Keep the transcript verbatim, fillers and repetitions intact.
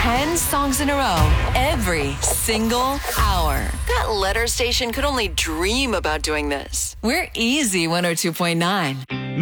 ten songs in a row every single hour. That letter station could only dream about doing this. We're Easy one oh two point nine.